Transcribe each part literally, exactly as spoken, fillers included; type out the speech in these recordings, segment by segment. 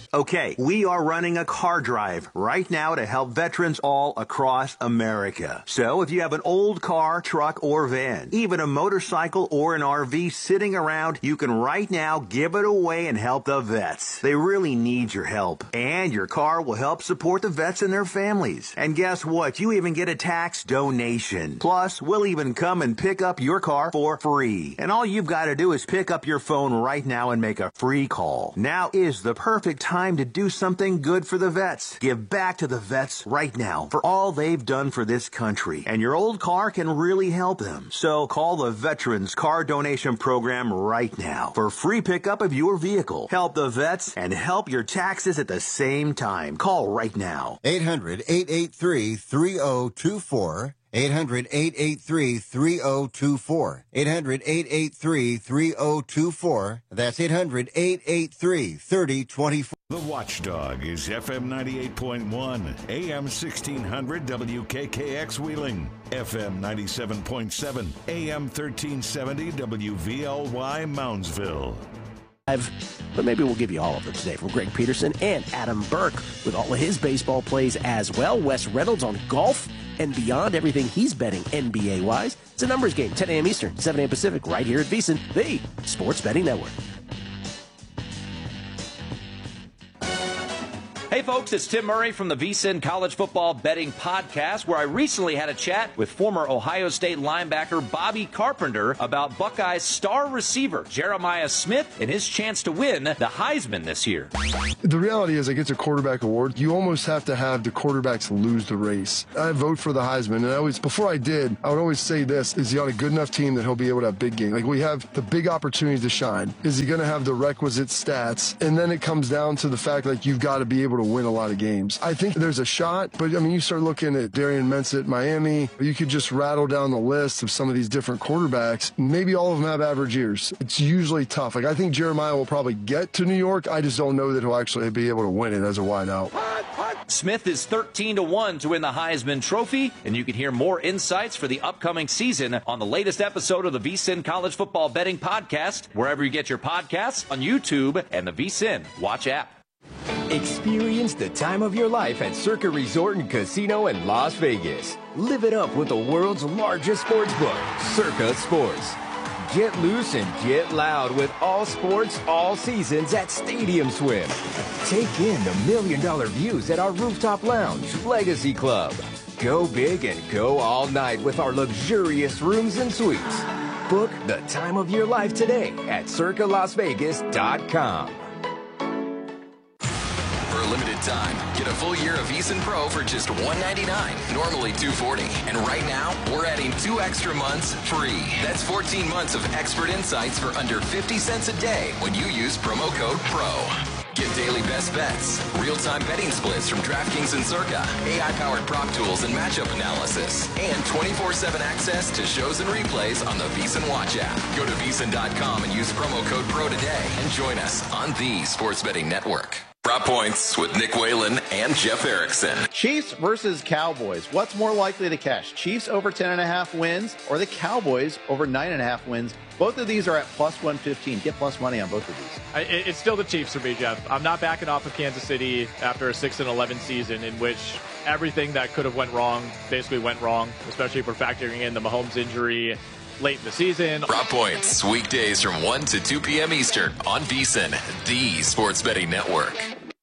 Okay, we are running a car drive right now to help veterans all across America. So if you have an old car, truck, or van, even a motorcycle or an R V sitting around, you can right now give it away and help the vets. They really need your help. And your car will help support the vets and their families. And guess what? You even get a tax donation. Plus, we'll even come and pick up your car for free. And all you've got to do is pick up your phone right now and make a free call. Now is the perfect time to do something good for the vets. Give back to the vets right now for all they've done for this country. And your old car can really help them. So call the Veterans Car Donation Program right now for free pickup of your vehicle. Help the vets and help your taxes at the same time. Call right now. eight hundred, eight eight three, three oh two four. eight hundred, eight eight three, three oh two four. eight hundred, eight eight three, three oh two four. That's eight hundred, eight eight three, three oh two four. The Watchdog is F M ninety-eight point one, A M sixteen hundred W K K X Wheeling, F M ninety-seven point seven, A M thirteen seventy W V L Y Moundsville. But maybe we'll give you all of them today from Greg Peterson and Adam Burke with all of his baseball plays as well. Wes Reynolds on golf and beyond, everything he's betting N B A-wise. It's a numbers game, ten a.m. Eastern, seven a.m. Pacific, right here at VSiN, the Sports Betting Network. Hey folks, it's Tim Murray from the VSiN College Football Betting Podcast, where I recently had a chat with former Ohio State linebacker Bobby Carpenter about Buckeyes star receiver Jeremiah Smith and his chance to win the Heisman this year. The reality is, like, it's a quarterback award. You almost have to have the quarterbacks lose the race. I vote for the Heisman, and I always, before I did, I would always say this: is he on a good enough team that he'll be able to have big games? Like, we have the big opportunities to shine. Is he going to have the requisite stats? And then it comes down to the fact, like, you've got to be able to win a lot of games. I think there's a shot, but I mean, you start looking at Darian Mensah at Miami, you could just rattle down the list of some of these different quarterbacks. Maybe all of them have average years. It's usually tough. Like, I think Jeremiah will probably get to New York. I just don't know that he'll actually be able to win it as a wideout. Smith is thirteen to one to win the Heisman Trophy, and you can hear more insights for the upcoming season on the latest episode of the VSiN College Football Betting Podcast, wherever you get your podcasts, on YouTube and the VSiN Watch app. Experience the time of your life at Circa Resort and Casino in Las Vegas. Live it up with the world's largest sports book, Circa Sports. Get loose and get loud with all sports, all seasons at Stadium Swim. Take in the million dollar views at our rooftop lounge, Legacy Club. Go big and go all night with our luxurious rooms and suites. Book the time of your life today at circa las vegas dot com. For a limited time, get a full year of VSiN Pro for just one hundred ninety-nine dollars, normally two hundred forty dollars. And right now, we're adding two extra months free. That's fourteen months of expert insights for under fifty cents a day when you use promo code PRO. Get daily best bets, real-time betting splits from DraftKings and Circa, A I-powered prop tools and matchup analysis, and twenty-four seven access to shows and replays on the VSiN Watch app. Go to VSiN dot com and use promo code PRO today and join us on the Sports Betting Network. Prop Points with Nick Whalen and Jeff Erickson. Chiefs versus Cowboys. What's more likely to cash? Chiefs over ten and a half wins or the Cowboys over nine and a half wins? Both of these are at plus one fifteen. Get plus money on both of these. I, it's still the Chiefs for me, Jeff. I'm not backing off of Kansas City after a six and eleven season in which everything that could have went wrong basically went wrong, especially if we're factoring in the Mahomes injury late in the season. Prop Points, weekdays from one to two p.m. Eastern on VSiN, the Sports Betting Network.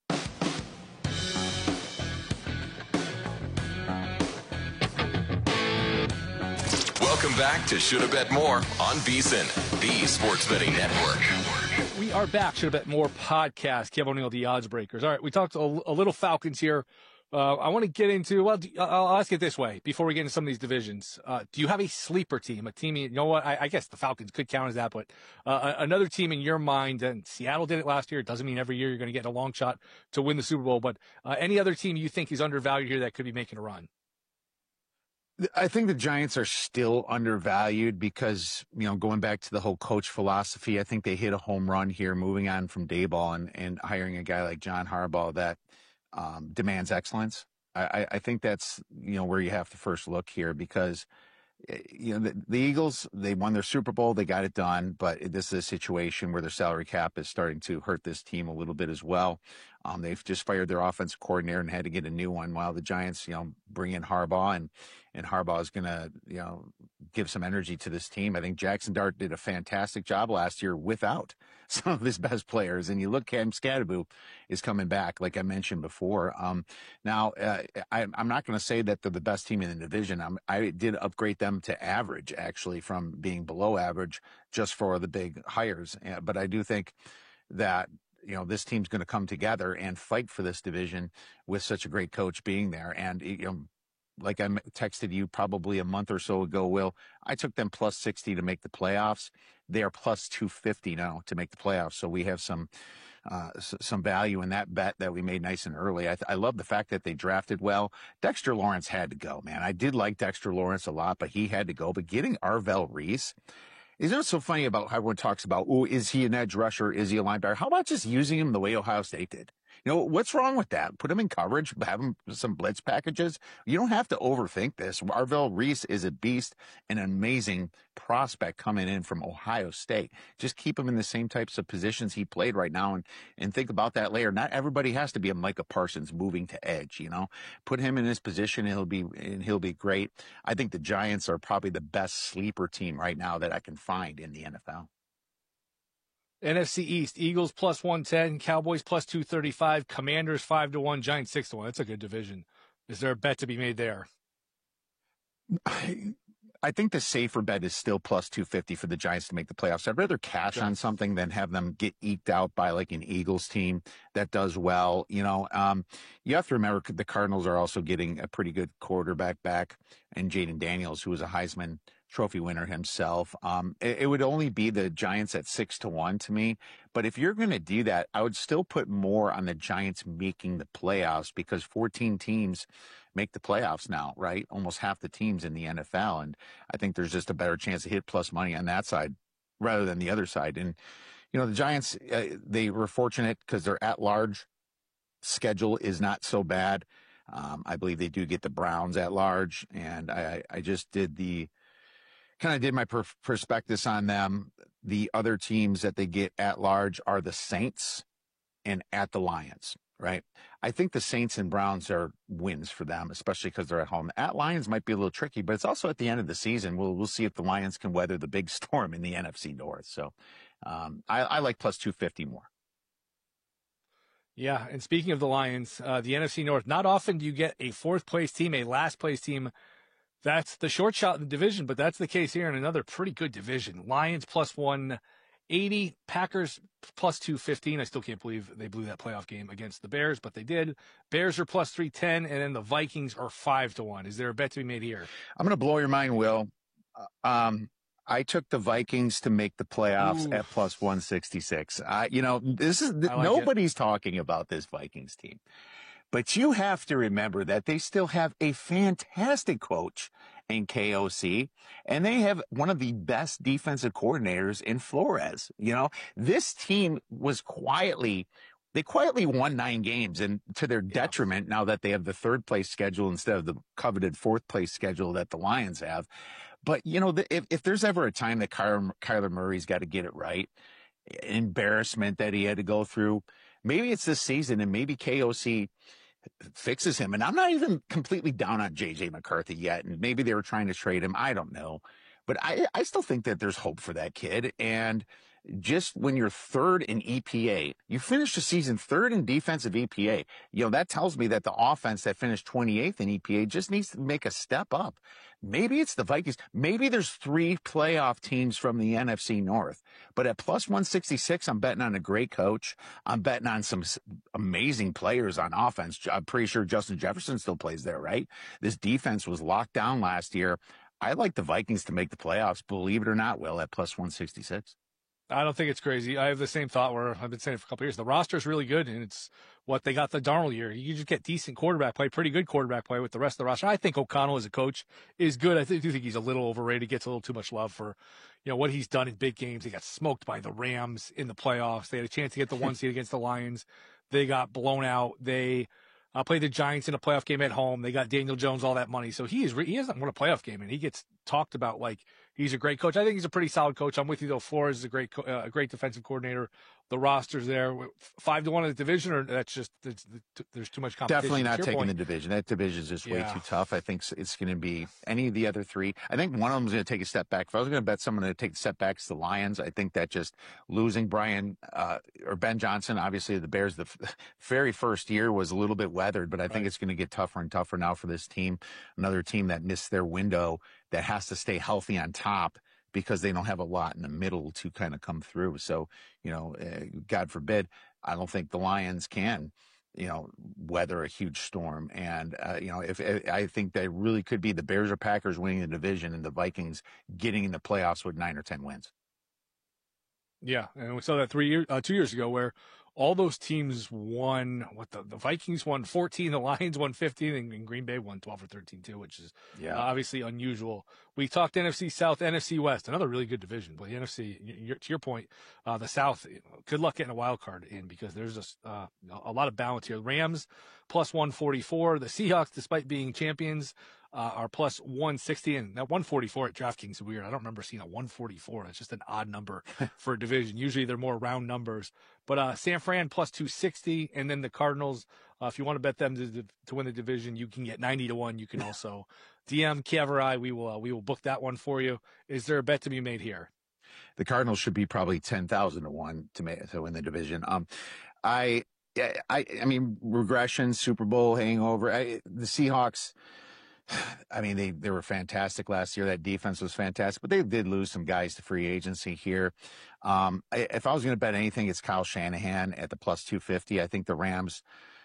Welcome back to Shoulda Bet More on VSiN, the Sports Betting Network. We are back, Shoulda Bet More podcast. Kev O'Neill, the Odds Breakers. All right, we talked a, a little Falcons here. Uh, I want to get into, well, I'll ask it this way before we get into some of these divisions. Uh, do you have a sleeper team, a team, you know what, I, I guess the Falcons could count as that, but uh, another team in your mind, and Seattle did it last year. It doesn't mean every year you're going to get a long shot to win the Super Bowl, but uh, any other team you think is undervalued here that could be making a run? I think the Giants are still undervalued because, you know, going back to the whole coach philosophy, I think they hit a home run here, moving on from Daboll and, and hiring a guy like John Harbaugh that um, demands excellence. I, I think that's, you know, where you have to first look here because you know, the, the Eagles, they won their Super Bowl. They got it done. But this is a situation where their salary cap is starting to hurt this team a little bit as well. Um, they've just fired their offensive coordinator and had to get a new one, while the Giants, you know, bring in Harbaugh, and, and Harbaugh is going to, you know, give some energy to this team. I think Jackson Dart did a fantastic job last year without some of his best players. And you look, Cam Scadaboo is coming back, like I mentioned before. Um, now, uh, I, I'm not going to say that they're the best team in the division. I'm, I did upgrade them to average, actually, from being below average just for the big hires. Uh, but I do think that, you know, this team's going to come together and fight for this division with such a great coach being there. And, you know, like I texted you probably a month or so ago, Will, I took them plus sixty to make the playoffs. They are plus two fifty now to make the playoffs. So we have some, uh, s- some value in that bet that we made nice and early. I, th- I love the fact that they drafted well. Dexter Lawrence had to go, man. I did like Dexter Lawrence a lot, but he had to go. But getting Arvell Reese, isn't it so funny about how everyone talks about, oh, is he an edge rusher? Is he a linebacker? How about just using him the way Ohio State did? You know, what's wrong with that? Put him in coverage, have him some blitz packages. You don't have to overthink this. Arvell Reese is a beast, an amazing prospect coming in from Ohio State. Just keep him in the same types of positions he played right now, and, and think about that layer. Not everybody has to be a Micah Parsons moving to edge, you know. Put him in his position, and he'll be and he'll be great. I think the Giants are probably the best sleeper team right now that I can find in the N F L. N F C East, Eagles plus one ten, Cowboys plus two thirty-five, Commanders five to one, Giants six to one. That's a good division. Is there a bet to be made there? I think the safer bet is still plus two fifty for the Giants to make the playoffs. I'd rather cash on something than have them get eked out by like an Eagles team that does well. You know, um, you have to remember the Cardinals are also getting a pretty good quarterback back, and Jaden Daniels, who was a Heisman Trophy winner himself. Um, it, it would only be the Giants at six to one to me. But if you're going to do that, I would still put more on the Giants making the playoffs, because fourteen teams make the playoffs now, right? Almost half the teams in the N F L. And I think there's just a better chance to hit plus money on that side rather than the other side. And, you know, the Giants, uh, they were fortunate because their at-large schedule is not so bad. Um, I believe they do get the Browns at large. And I, I just did the, kind of did my per- prospectus on them. The other teams that they get at large are the Saints and at the Lions, right? I think the Saints and Browns are wins for them, especially because they're at home. At Lions might be a little tricky, but it's also at the end of the season. We'll we'll see if the Lions can weather the big storm in the N F C North. So um, I, I like plus two fifty more. Yeah, and speaking of the Lions, uh, the N F C North, not often do you get a fourth place team, a last place team. That's the short shot in the division, but that's the case here in another pretty good division. Lions plus one eighty, Packers plus two fifteen. I still can't believe they blew that playoff game against the Bears, but they did. Bears are plus three ten, and then the Vikings are five to one. Is there a bet to be made here? I'm going to blow your mind, Will. Um, I took the Vikings to make the playoffs Ooh. at plus one sixty-six. Uh, you know, this is like nobody's it. talking about this Vikings team. But you have to remember that they still have a fantastic coach in K O C, and they have one of the best defensive coordinators in Flores. You know, this team was quietly, they quietly won nine games, and to their detriment, now that they have the third place schedule instead of the coveted fourth place schedule that the Lions have. But, you know, the, if, if there's ever a time that Kyler, Kyler Murray's got to get it right, embarrassment that he had to go through, maybe it's this season, and maybe K O C fixes him. And I'm not even completely down on J J McCarthy yet. And maybe they were trying to trade him. I don't know. But I, I still think that there's hope for that kid. And just when you're third in E P A, you finished the season third in defensive E P A. You know, that tells me that the offense that finished twenty-eighth in E P A just needs to make a step up. Maybe it's the Vikings. Maybe there's three playoff teams from the N F C North. But at plus one sixty-six, I'm betting on a great coach. I'm betting on some amazing players on offense. I'm pretty sure Justin Jefferson still plays there, right? This defense was locked down last year. I like the Vikings to make the playoffs, believe it or not, Will, at plus one sixty-six. I don't think it's crazy. I have the same thought where I've been saying it for a couple of years. The roster is really good, and it's what they got the Darnold year. You just get decent quarterback play, pretty good quarterback play with the rest of the roster. I think O'Connell as a coach is good. I do think he's a little overrated, gets a little too much love for, you know, what he's done in big games. They got smoked by the Rams in the playoffs. They had a chance to get the one seed against the Lions. They got blown out. They Uh, played the Giants in a playoff game at home. They got Daniel Jones all that money, so he is re- he hasn't won a playoff game, and he gets talked about like he's a great coach. I think he's a pretty solid coach. I'm with you though. Flores is a great co- uh, a great defensive coordinator. The roster's there, five to one in the division, or that's just it's, there's too much competition. Definitely not taking point. the division. That division is just Yeah. way too tough. I think it's going to be any of the other three. I think one of them is going to take a step back. If I was going to bet someone to take a step back, it's the Lions. I think that just losing Brian uh, or Ben Johnson, obviously the Bears, the f- very first year was a little bit weathered, but I think right. it's going to get tougher and tougher now for this team. Another team that missed their window that has to stay healthy on top, because they don't have a lot in the middle to kind of come through. So, you know, uh, God forbid, I don't think the Lions can, you know, weather a huge storm. And, uh, you know, if, if I think they really could be the Bears or Packers winning the division and the Vikings getting in the playoffs with nine or ten wins. Yeah, and we saw that three years, uh, two years ago, where all those teams won. What the, the Vikings won fourteen, the Lions won fifteen, and, and Green Bay won twelve or thirteen too, which is yeah. uh, obviously unusual. We talked N F C South, N F C West, another really good division. But the N F C, you, to your point, uh, the South, good luck getting a wild card in, because there's a, uh, a lot of balance here. Rams plus one forty-four. The Seahawks, despite being champions, Uh, are plus one sixty, and that one forty-four at DraftKings is weird. I don't remember seeing a one forty-four. It's just an odd number for a division. Usually they're more round numbers. But uh, San Fran plus two sixty, and then the Cardinals, uh, if you want to bet them to, to win the division, you can get ninety to one. You can also D M Caverai. We will uh, we will book that one for you. Is there a bet to be made here? The Cardinals should be probably ten thousand to one to make to win the division. Um, I I I mean regression, Super Bowl hangover. I, the Seahawks. I mean, they, they were fantastic last year. That defense was fantastic, but they did lose some guys to free agency here. Um, I, if I was going to bet anything, it's Kyle Shanahan at the plus two fifty. I think the Rams,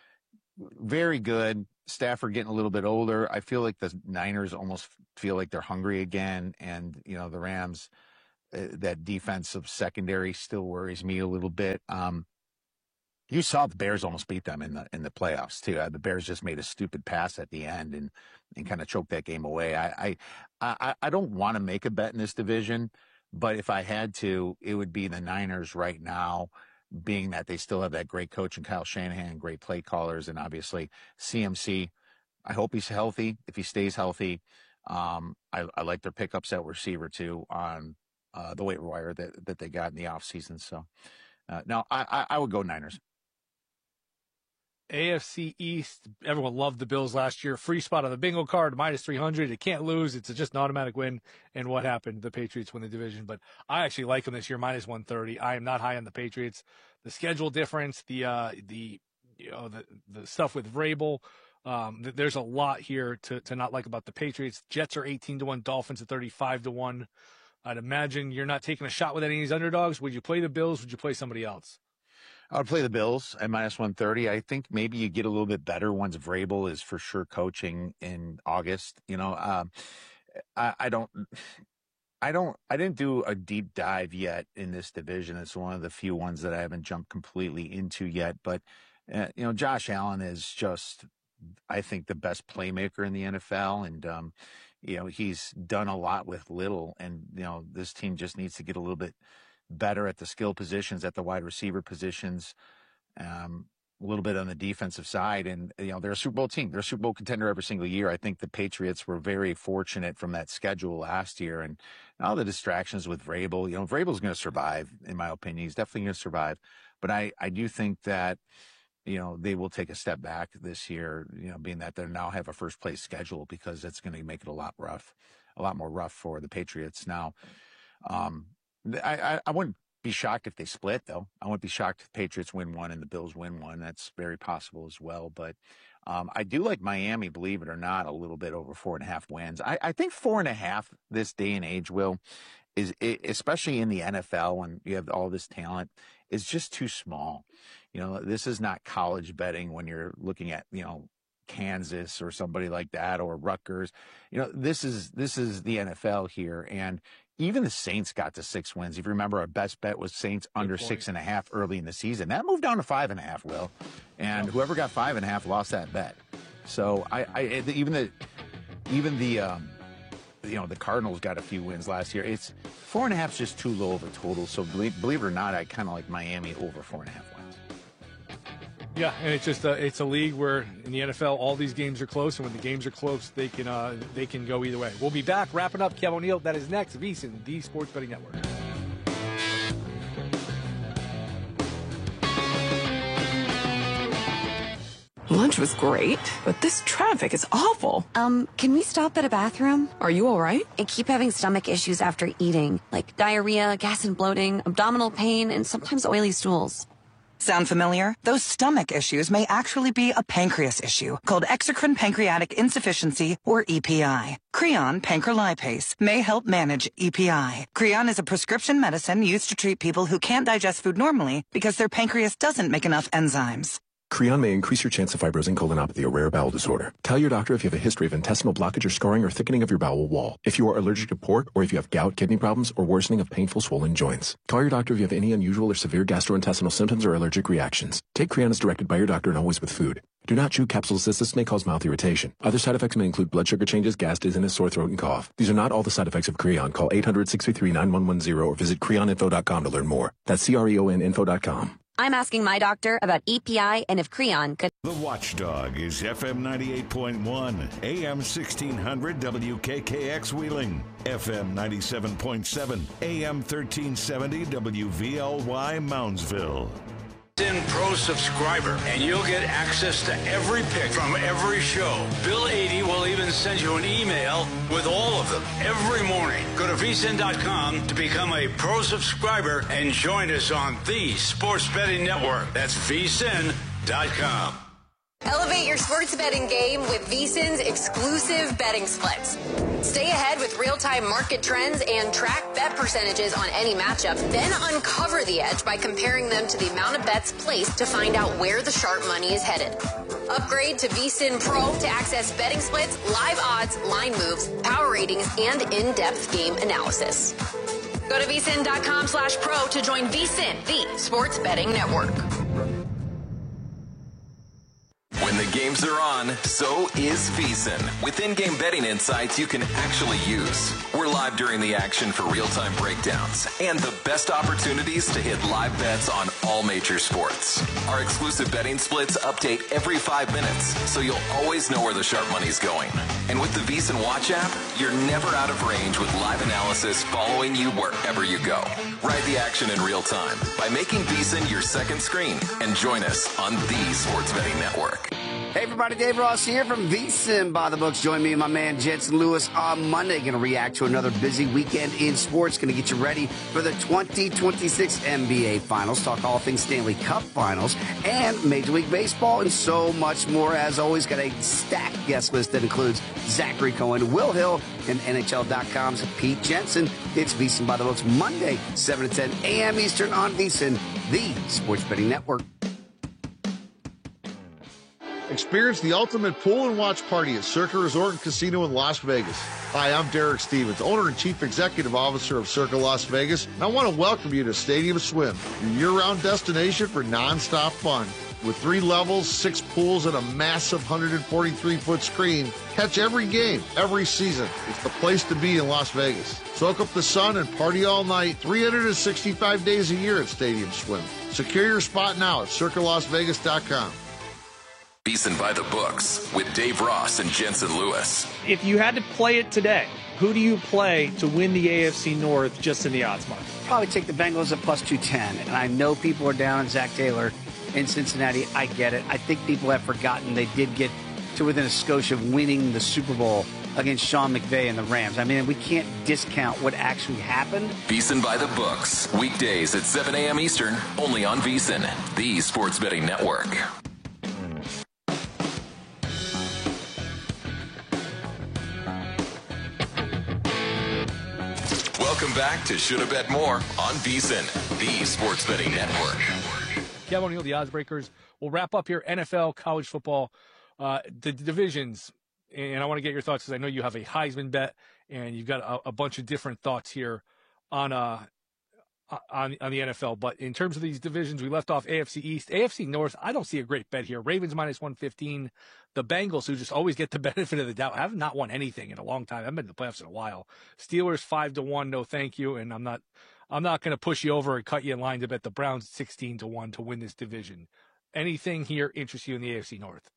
very good. Stafford getting a little bit older. I feel like the Niners almost feel like they're hungry again. And, you know, the Rams, uh, that defensive secondary still worries me a little bit. Um, You saw the Bears almost beat them in the in the playoffs too. Uh, the Bears just made a stupid pass at the end and, and kind of choked that game away. I I I, I don't want to make a bet in this division, but if I had to, it would be the Niners right now, being that they still have that great coach in Kyle Shanahan, great play callers, and obviously C M C. I hope he's healthy. If he stays healthy, um, I, I like their pickups at receiver too on uh, the waiver wire that that they got in the offseason. So uh, no, I, I I would go Niners. A F C East, everyone loved the Bills last year. Free spot on the bingo card, minus three hundred. It can't lose. It's just an automatic win. And what happened? The Patriots win the division. But I actually like them this year, minus one thirty. I am not high on the Patriots. The schedule difference, the uh, the you know the the stuff with Vrabel. Um, th- there's a lot here to to not like about the Patriots. Jets are eighteen to one, Dolphins at thirty-five to one. I'd imagine you're not taking a shot with any of these underdogs. Would you play the Bills? Would you play somebody else? I would play the Bills at minus one thirty. I think maybe you get a little bit better once Vrabel is for sure coaching in August. You know, um, I, I don't, I don't, I didn't do a deep dive yet in this division. It's one of the few ones that I haven't jumped completely into yet. But, uh, you know, Josh Allen is just, I think, the best playmaker in the N F L. And, um, you know, he's done a lot with little. And, you know, this team just needs to get a little bit better at the skill positions, at the wide receiver positions, um, a little bit on the defensive side. And, you know, they're a Super Bowl team. They're a Super Bowl contender every single year. I think the Patriots were very fortunate from that schedule last year. And all the distractions with Vrabel, you know, Vrabel's going to survive, in my opinion. He's definitely going to survive. But I, I do think that, you know, they will take a step back this year, you know, being that they now have a first place schedule, because it's going to make it a lot rough, a lot more rough for the Patriots. Now, um, I, I, I wouldn't be shocked if they split, though. I wouldn't be shocked if the Patriots win one and the Bills win one. That's very possible as well. But um, I do like Miami, believe it or not, a little bit over four and a half wins. I, I think four and a half this day and age, Will, is it, especially in the N F L when you have all this talent, is just too small. You know, this is not college betting when you're looking at, you know, Kansas or somebody like that, or Rutgers. You know, this is this is the N F L here. And even the Saints got to six wins. If you remember, our best bet was Saints under six and a half early in the season. That moved down to five and a half, Will. And whoever got five and a half lost that bet. So I, I even the even the um, you know, the Cardinals got a few wins last year. It's four and a half is just too low of a total. So believe, believe it or not, I kind of like Miami over four and a half wins. Yeah, and it's just a, it's a league where in the N F L all these games are close, and when the games are close, they can uh, they can go either way. We'll be back wrapping up Kev O'Neill. That is next. VSiN, the Sports Betting Network. Lunch was great, but this traffic is awful. Um, can we stop at a bathroom? Are you all right? I keep having stomach issues after eating, like diarrhea, gas and bloating, abdominal pain, and sometimes oily stools. Sound familiar? Those stomach issues may actually be a pancreas issue called exocrine pancreatic insufficiency, or E P I. Creon pancrelipase may help manage E P I. Creon is a prescription medicine used to treat people who can't digest food normally because their pancreas doesn't make enough enzymes. Creon may increase your chance of fibrosing colonopathy, a rare bowel disorder. Tell your doctor if you have a history of intestinal blockage or scarring or thickening of your bowel wall. If you are allergic to pork, or if you have gout, kidney problems, or worsening of painful swollen joints. Call your doctor if you have any unusual or severe gastrointestinal symptoms or allergic reactions. Take Creon as directed by your doctor and always with food. Do not chew capsules as this may cause mouth irritation. Other side effects may include blood sugar changes, gas, dizziness, sore throat, and cough. These are not all the side effects of Creon. Call eight hundred, six three three, nine one one zero or visit creon info dot com to learn more. That's C R E O N info dot com. I'm asking my doctor about E P I and if Creon could... The Watchdog is F M ninety-eight point one, A M sixteen hundred W K K X Wheeling, F M ninety-seven point seven, A M thirteen seventy W V L Y Moundsville. VSiN Pro subscriber, and you'll get access to every pick from every show. Bill eighty will even send you an email with all of them every morning. Go to V S I N dot com to become a Pro subscriber and join us on the Sports Betting Network. That's V S I N dot com. Elevate your sports betting game with VSiN's exclusive betting splits. Stay ahead with real-time market trends and track bet percentages on any matchup. Then uncover the edge by comparing them to the amount of bets placed to find out where the sharp money is headed. Upgrade to VSiN Pro to access betting splits, live odds, line moves, power ratings, and in-depth game analysis. Go to V S I N dot com slash pro to join VSiN, the Sports Betting Network. When the games are on, so is VSiN. With in-game betting insights you can actually use. We're live during the action for real-time breakdowns and the best opportunities to hit live bets on all major sports. Our exclusive betting splits update every five minutes, so you'll always know where the sharp money's going. And with the VSiN Watch app, you're never out of range with live analysis following you wherever you go. Ride the action in real time by making VSiN your second screen and join us on the Sports Betting Network. Hey everybody, Dave Ross here from VSiN by the Books. Join me and my man Jensen Lewis on Monday. Going to react to another busy weekend in sports. Going to get you ready for the twenty twenty-six N B A Finals. Talk all things Stanley Cup Finals and Major League Baseball and so much more. As always, got a stacked guest list that includes Zachary Cohen, Will Hill, and N H L dot com's Pete Jensen. It's VSiN by the Books Monday, seven to ten a.m. Eastern on VSiN, the Sports Betting Network. Experience the ultimate pool and watch party at Circa Resort and Casino in Las Vegas. Hi, I'm Derek Stevens, owner and chief executive officer of Circa Las Vegas, and I want to welcome you to Stadium Swim, your year-round destination for nonstop fun. With three levels, six pools, and a massive one hundred forty-three foot screen, catch every game, every season. It's the place to be in Las Vegas. Soak up the sun and party all night, three hundred sixty-five days a year at Stadium Swim. Secure your spot now at Circa Las Vegas dot com. VSiN by the Books with Dave Ross and Jensen Lewis. If you had to play it today, who do you play to win the A F C North just in the odds market? Probably take the Bengals at plus two ten. And I know people are down on Zach Taylor in Cincinnati. I get it. I think people have forgotten they did get to within a skosh of winning the Super Bowl against Sean McVay and the Rams. I mean, we can't discount what actually happened. VSiN by the Books, weekdays at seven a.m. Eastern, only on VSiN, the Sports Betting Network. Welcome back to Shoulda Bet More on VSiN, the Sports Betting Network. Kev O'Neill, the Odds Breakers. We'll wrap up here. N F L, college football, uh, the divisions. And I want to get your thoughts because I know you have a Heisman bet and you've got a, a bunch of different thoughts here on uh on on the N F L. But in terms of these divisions, we left off A F C East. A F C North, I don't see a great bet here. Ravens minus one fifteen. The Bengals, who just always get the benefit of the doubt, have not won anything in a long time. I haven't been to the playoffs in a while. Steelers five to one, no thank you. And I'm not I'm not going to push you over and cut you in line to bet the Browns sixteen to one to win this division. anything here interests you in the A F C North?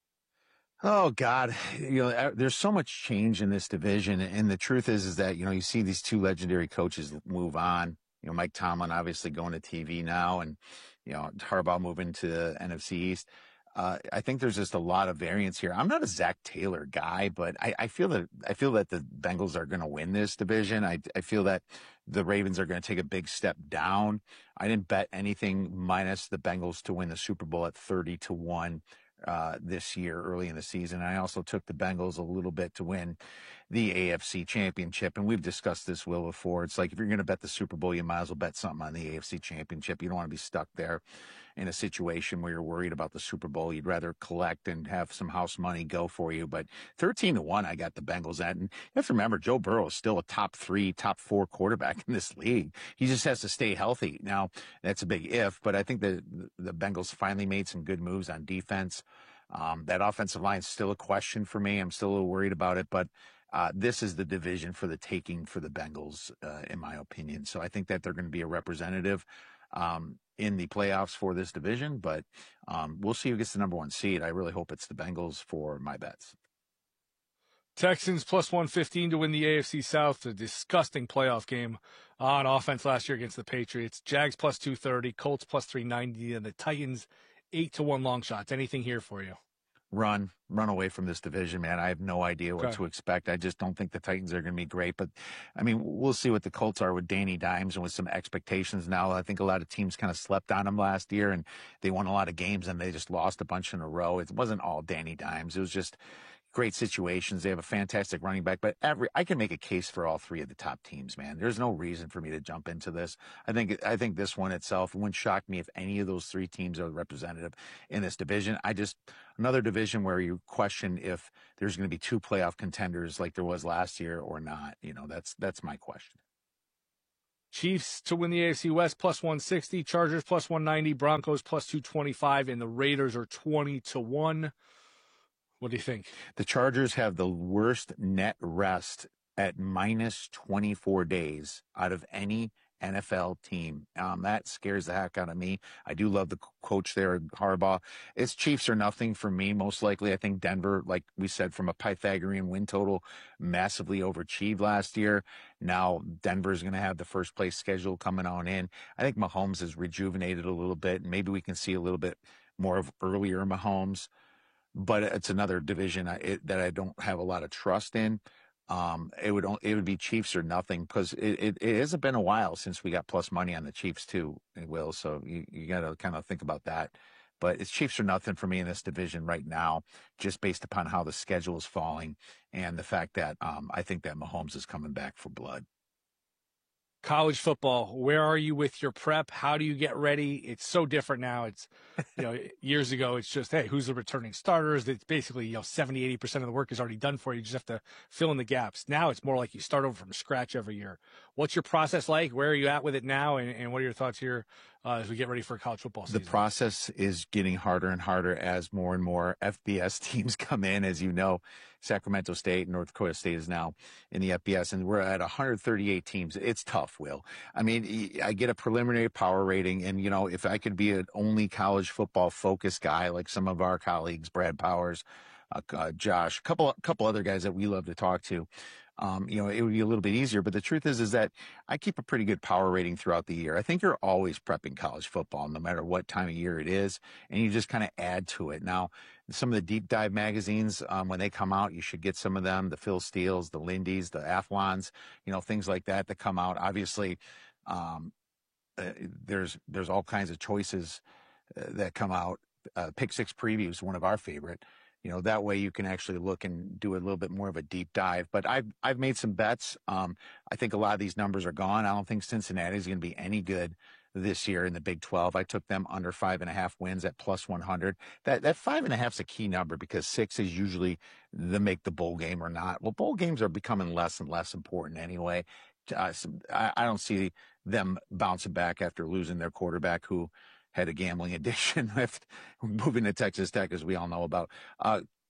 Oh God, you know, there's so much change in this division. And the truth is, is that, you know, you see these two legendary coaches move on, you know, Mike Tomlin obviously going to T V now, and, you know, Harbaugh moving to the N F C East. Uh, I think there's just a lot of variance here. I'm not a Zach Taylor guy, but I, I feel that, I feel that the Bengals are going to win this division. I, I feel that the Ravens are going to take a big step down. I didn't bet anything minus the Bengals to win the Super Bowl at thirty to one. Uh, this year, early in the season. I also took the Bengals a little bit to win the A F C Championship. And we've discussed this, Will, before. It's like if you're going to bet the Super Bowl, you might as well bet something on the A F C Championship. You don't want to be stuck there in a situation where you're worried about the Super Bowl. You'd rather collect and have some house money go for you. But thirteen to one, I got the Bengals at. And you have to remember, Joe Burrow is still a top three, top four quarterback in this league. He just has to stay healthy. Now, that's a big if, but I think that the Bengals finally made some good moves on defense. Um, that offensive line is still a question for me. I'm still a little worried about it, but uh, this is the division for the taking for the Bengals, uh, in my opinion. So I think that they're going to be a representative um, in the playoffs for this division, but um, we'll see who gets the number one seed. I really hope it's the Bengals for my bets. Texans plus one fifteen to win the A F C South. A disgusting playoff game on offense last year against the Patriots. Jags plus two thirty, Colts plus three ninety, and the Titans eight to one long shots. Anything here for you? Run, run away from this division, man. I have no idea what Okay. to expect. I just don't think the Titans are going to be great. But, I mean, we'll see what the Colts are with Danny Dimes and with some expectations now. I think a lot of teams kind of slept on them last year, and they won a lot of games, and they just lost a bunch in a row. It wasn't all Danny Dimes. It was just great situations. They have a fantastic running back, but every I can make a case for all three of the top teams, man. There's no reason for me to jump into this. I think I think this one itself, it wouldn't shock me if any of those three teams are representative in this division. I just another division where you question if there's going to be two playoff contenders like there was last year or not. You know, that's that's my question. Chiefs to win the A F C West plus one sixty, Chargers plus one ninety, Broncos plus two twenty-five, and the Raiders are twenty to one. What do you think? The Chargers have the worst net rest at minus twenty-four days out of any N F L team. Um, that scares the heck out of me. I do love the coach there, Harbaugh. It's Chiefs or nothing for me, most likely. I think Denver, like we said, from a Pythagorean win total, massively overachieved last year. Now Denver's going to have the first place schedule coming on in. I think Mahomes is rejuvenated a little bit. Maybe we can see a little bit more of earlier Mahomes. But it's another division I, it, that I don't have a lot of trust in. Um, it would it would be Chiefs or nothing because it, it, it hasn't been a while since we got plus money on the Chiefs too, Will. So you, you got to kind of think about that. But it's Chiefs or nothing for me in this division right now, just based upon how the schedule is falling and the fact that um, I think that Mahomes is coming back for blood. College football, where are you with your prep? How do you get ready? It's so different now. It's, you know, years ago, it's just, hey, who's the returning starters? It's basically, you know, seventy, eighty percent of the work is already done for you. You just have to fill in the gaps. Now it's more like you start over from scratch every year. What's your process like? Where are you at with it now? And, and what are your thoughts here uh, as we get ready for college football season? The process is getting harder and harder as more and more F B S teams come in. As you know, Sacramento State and North Dakota State is now in the F B S, and we're at one hundred thirty-eight teams. It's tough, Will. I mean, I get a preliminary power rating, and, you know, if I could be an only college football focused guy like some of our colleagues, Brad Powers, uh, uh, Josh, a couple, couple other guys that we love to talk to, Um, you know, it would be a little bit easier. But the truth is, is that I keep a pretty good power rating throughout the year. I think you're always prepping college football, no matter what time of year it is, and you just kind of add to it. Now, some of the deep dive magazines, um, when they come out, you should get some of them, the Phil Steele's, the Lindy's, the Athlons, you know, things like that that come out. Obviously, um, uh, there's, there's all kinds of choices uh, that come out. Uh, Pick Six Preview is one of our favorite. You know, that way you can actually look and do a little bit more of a deep dive. But I've, I've made some bets. Um, I think a lot of these numbers are gone. I don't think Cincinnati is going to be any good this year in the Big twelve. I took them under five and a half wins at plus one hundred. That, that five and a half is a key number because six is usually the make the bowl game or not. Well, bowl games are becoming less and less important anyway. Uh, so I, I don't see them bouncing back after losing their quarterback who had a gambling addiction with moving to Texas Tech, as we all know about. Uh,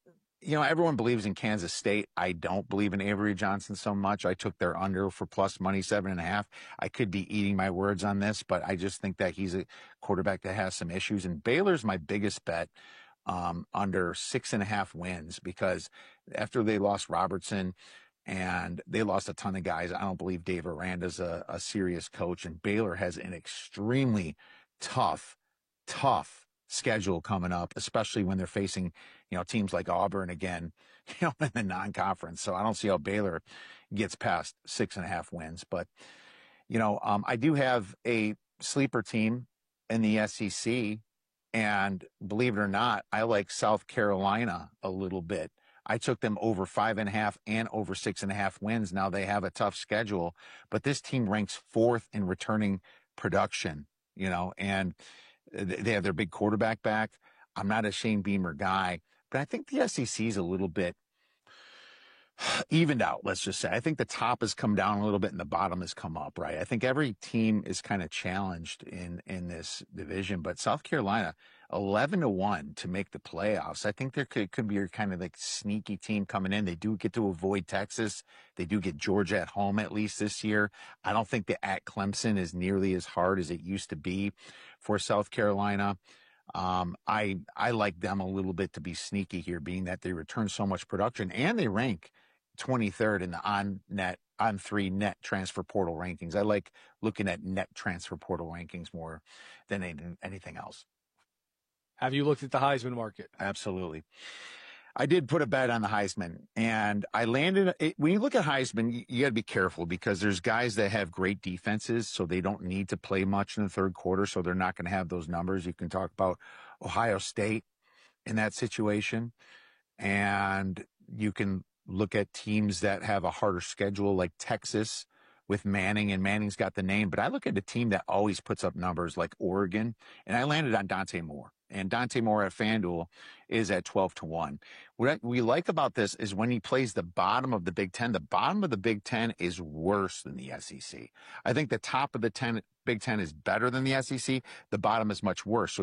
you know, everyone believes in Kansas State. I don't believe in Avery Johnson so much. I took their under for plus money, seven and a half. I could be eating my words on this, but I just think that he's a quarterback that has some issues. And Baylor's my biggest bet um, under six and a half wins, because after they lost Robertson and they lost a ton of guys, I don't believe Dave Aranda's a, a serious coach. And Baylor has an extremely tough, tough schedule coming up, especially when they're facing, you know, teams like Auburn again, you know, in the non-conference. So I don't see how Baylor gets past six and a half wins. But, you know, um, I do have a sleeper team in the S E C, and believe it or not, I like South Carolina a little bit. I took them over five and a half and over six and a half wins. Now they have a tough schedule, but this team ranks fourth in returning production, you know, and they have their big quarterback back. I'm not a Shane Beamer guy, but I think the S E C is a little bit evened out, let's just say. I think the top has come down a little bit and the bottom has come up, right? I think every team is kind of challenged in, in this division, but South Carolina, eleven to one to make the playoffs. I think there could, could be a kind of like sneaky team coming in. They do get to avoid Texas. They do get Georgia at home at least this year. I don't think the at Clemson is nearly as hard as it used to be for South Carolina. Um, I, I like them a little bit to be sneaky here, being that they return so much production and they rank twenty-third in the on net, on three net transfer portal rankings. I like looking at net transfer portal rankings more than anything, anything else. Have you looked at the Heisman market? Absolutely. I did put a bet on the Heisman, and I landed it, when you look at Heisman, you, you got to be careful because there's guys that have great defenses, so they don't need to play much in the third quarter, so they're not going to have those numbers. You can talk about Ohio State in that situation, and you can look at teams that have a harder schedule like Texas with Manning, and Manning's got the name, but I look at a team that always puts up numbers like Oregon, and I landed on Dante Moore. And Dante Moore at FanDuel is at twelve to one. What we like about this is when he plays the bottom of the Big Ten, the bottom of the Big Ten is worse than the S E C. I think the top of the ten, Big Ten is better than the S E C. The bottom is much worse. So